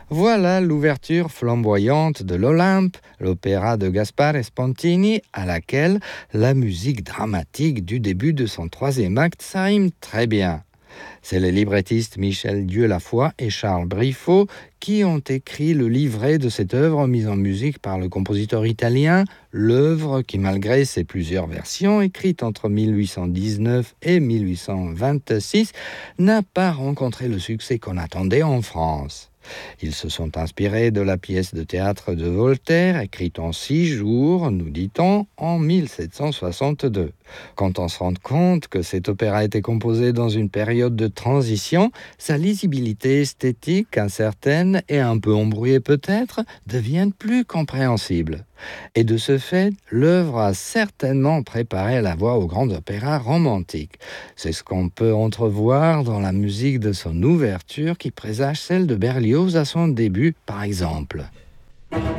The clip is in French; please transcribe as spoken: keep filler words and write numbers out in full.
Voilà l'ouverture flamboyante de l'Olympe, l'opéra de Gaspare Spontini, à laquelle la musique dramatique du début de son troisième acte s'arrime très bien. C'est les librettistes Michel Dieulafoy et Charles Briffaut qui ont écrit le livret de cette œuvre mise en musique par le compositeur italien, l'œuvre qui, malgré ses plusieurs versions écrites entre mille huit cent dix-neuf et mille huit cent vingt-six, n'a pas rencontré le succès qu'on attendait en France. Ils se sont inspirés de la pièce de théâtre de Voltaire, écrite en six jours, nous dit-on, en mille sept cent soixante-deux. Quand on se rend compte que cet opéra a été composé dans une période de transition, sa lisibilité esthétique incertaine et un peu embrouillée peut-être devient plus compréhensible. Et de ce fait, l'œuvre a certainement préparé la voie au grand opéra romantique. C'est ce qu'on peut entrevoir dans la musique de son ouverture qui présage celle de Berlioz à son début, par exemple.